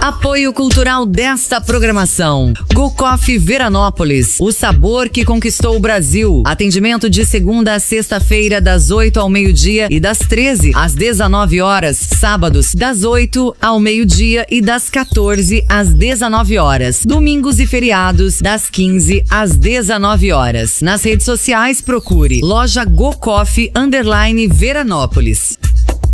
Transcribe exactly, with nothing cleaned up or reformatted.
Apoio cultural desta programação. Go Coffee Veranópolis, o sabor que conquistou o Brasil. Atendimento de segunda a sexta-feira, das oito ao meio-dia e das treze às dezenove horas. Sábados, das oito ao meio-dia e das quatorze às dezenove horas. Domingos e feriados, das quinze às dezenove horas. Nas redes sociais, procure Loja Go Coffee Underline Veranópolis.